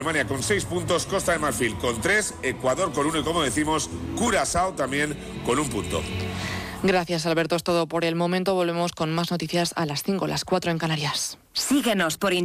Alemania con 6 puntos, Costa de Marfil con 3, Ecuador con 1 y, como decimos, Curazao también con 1 punto. Gracias, Alberto. Es todo por el momento. Volvemos con más noticias a las 5, las 4 en Canarias. Síguenos por